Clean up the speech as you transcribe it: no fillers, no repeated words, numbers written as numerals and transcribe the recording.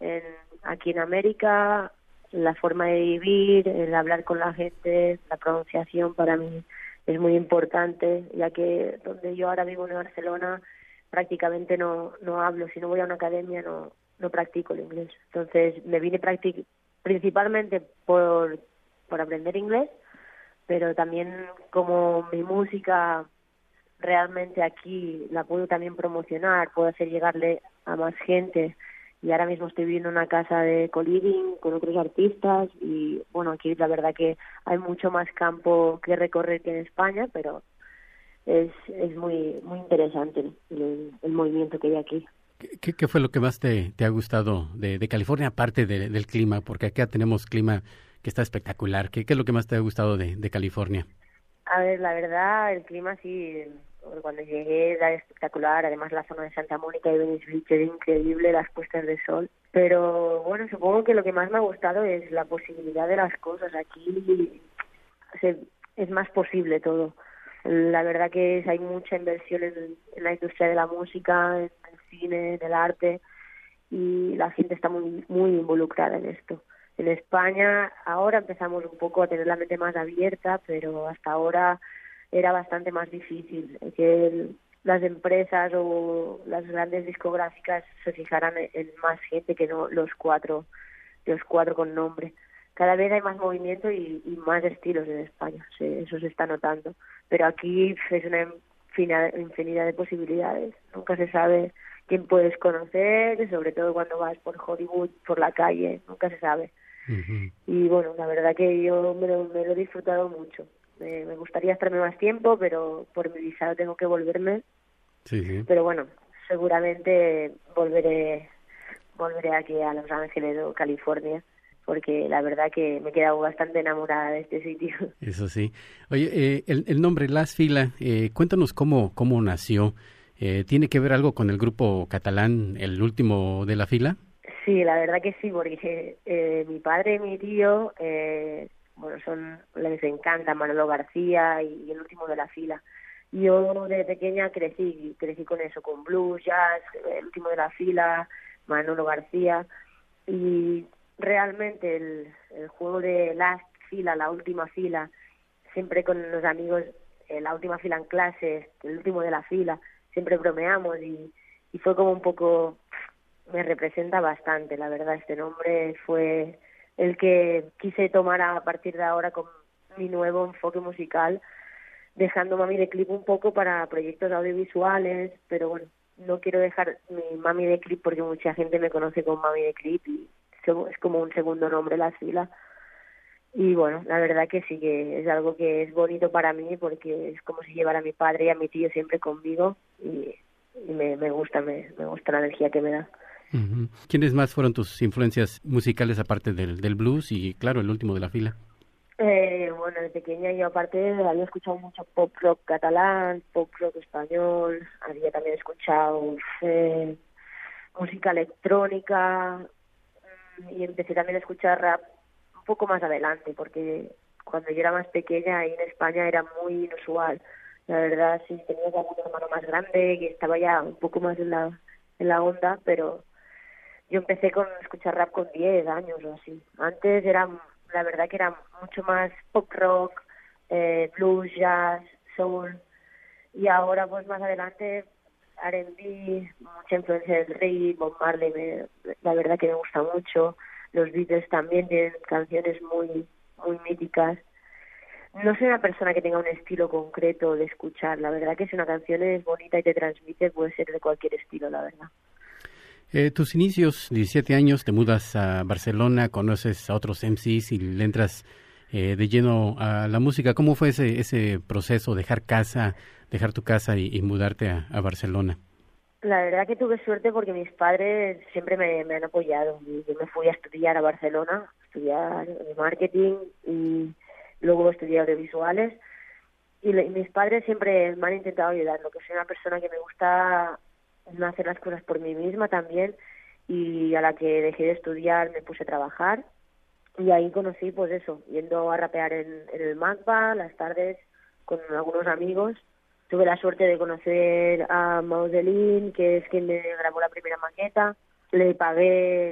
aquí en América, la forma de vivir, el hablar con la gente, la pronunciación para mí es muy importante, ya que donde yo ahora vivo en Barcelona prácticamente no hablo. Si no voy a una academia no practico el inglés. Entonces me vine principalmente por aprender inglés, pero también como mi música realmente aquí la puedo también promocionar, puedo hacer llegarle a más gente. Y ahora mismo estoy viviendo en una casa de co-living con otros artistas y bueno, aquí la verdad que hay mucho más campo que recorrer que en España, pero es muy muy interesante el movimiento que hay aquí. ¿Qué fue lo que más te ha gustado de California, aparte del clima? Porque acá tenemos clima que está espectacular. ¿Qué es lo que más te ha gustado de California? A ver, la verdad, el clima sí, cuando llegué era espectacular. Además, la zona de Santa Mónica y Venice Beach era increíble, las puestas de sol. Pero bueno, supongo que lo que más me ha gustado es la posibilidad de las cosas. Aquí es más posible todo. La verdad que hay mucha inversión en la industria de la música, en el cine, en el arte, y la gente está muy muy involucrada en esto. En España ahora empezamos un poco a tener la mente más abierta, pero hasta ahora era bastante más difícil que las empresas o las grandes discográficas se fijaran en más gente que no los cuatro con nombre. Cada vez hay más movimiento y más estilos en España, eso se está notando. Pero aquí es una infinidad de posibilidades. Nunca se sabe quién puedes conocer, sobre todo cuando vas por Hollywood, por la calle, nunca se sabe. Uh-huh. Y bueno, la verdad que yo me lo he disfrutado mucho. Me gustaría estarme más tiempo, pero por mi visado tengo que volverme. Sí. Pero bueno, seguramente volveré aquí a Los Ángeles o California, porque la verdad que me he quedado bastante enamorada de este sitio. Eso sí. Oye, el nombre Las Fila, cuéntanos cómo nació. ¿Tiene que ver algo con el grupo catalán, el último de la fila? Sí, la verdad que sí, porque mi padre y mi tío, les encanta Manolo García y el último de la fila. Yo de pequeña crecí con eso, con blues, jazz, el último de la fila, Manolo García, y realmente el juego de Last Fila, la última fila, siempre con los amigos, la última fila en clase, el último de la fila, siempre bromeamos y fue como un poco, me representa bastante, la verdad. Este nombre fue el que quise tomar a partir de ahora con mi nuevo enfoque musical, dejando Mami de Clip un poco para proyectos audiovisuales, pero bueno, no quiero dejar mi Mami de Clip porque mucha gente me conoce con Mami de Clip y es como un segundo nombre la fila. Y bueno, la verdad que sí, que es algo que es bonito para mí porque es como si llevara a mi padre y a mi tío siempre conmigo y me gusta la energía que me da. Uh-huh. ¿Quiénes más fueron tus influencias musicales aparte del blues y, claro, el último de la fila? Bueno, de pequeña yo aparte había escuchado mucho pop rock catalán, pop rock español, había también escuchado música electrónica y empecé también a escuchar rap un poco más adelante, porque cuando yo era más pequeña ahí en España era muy inusual. La verdad, sí, tenía algún hermano más grande que estaba ya un poco más en la onda, pero yo empecé con escuchar rap con 10 años o así. Antes la verdad que era mucho más pop rock, blues, jazz, soul, y ahora pues más adelante R&B, mucha influencia del reggae, Bob Marley, la verdad que me gusta mucho. Los Beatles también tienen canciones muy muy míticas. No soy una persona que tenga un estilo concreto de escuchar, la verdad que si una canción es bonita y te transmite, puede ser de cualquier estilo, la verdad. Tus inicios, 17 años, te mudas a Barcelona, conoces a otros MCs y le entras de lleno a la música. ¿Cómo fue ese proceso, dejar tu casa y mudarte a Barcelona? La verdad que tuve suerte porque mis padres siempre me han apoyado. Yo me fui a estudiar a Barcelona, a estudiar marketing y luego estudié audiovisuales. Y mis padres siempre me han intentado ayudar, lo que soy una persona que me gusta no hacer las cosas por mí misma también, y a la que dejé de estudiar me puse a trabajar y ahí conocí pues eso, yendo a rapear en el Magba las tardes con algunos amigos. Tuve la suerte de conocer a Maudelin, que es quien me grabó la primera maqueta. Le pagué